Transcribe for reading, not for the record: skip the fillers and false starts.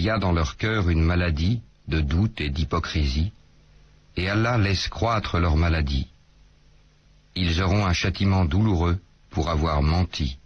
il y a dans leur cœur une maladie de doute et d'hypocrisie, et Allah laisse croître leur maladie. Ils auront un châtiment douloureux pour avoir menti.